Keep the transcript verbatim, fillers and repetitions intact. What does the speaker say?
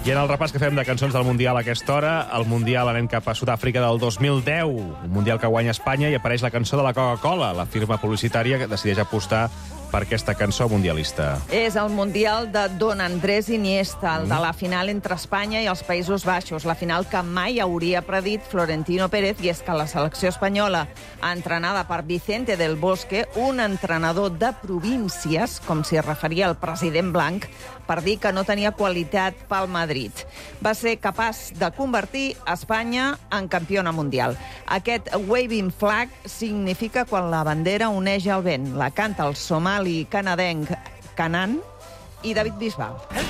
I en el repàs que fem de cançons del Mundial a aquesta hora, el Mundial anem cap a Sud-àfrica del dos mil deu, un Mundial que guanya Espanya, i apareix la cançó de la Coca-Cola, la firma publicitària que decideix apostar per aquesta cançó mundialista. És el Mundial de Don Andrés Iniesta, el de la final entre Espanya i els Països Baixos, la final que mai hauria predit Florentino Pérez, i és que la selecció espanyola, entrenada per Vicente del Bosque, un entrenador de províncies, com s'hi referia el president blanc, per dir que no tenia qualitat pel Madrid. Va ser capaç de convertir Espanya en campiona mundial. Aquest waving flag significa quan la bandera oneix al vent. La canta el somali canadenc Canan i David Bisbal.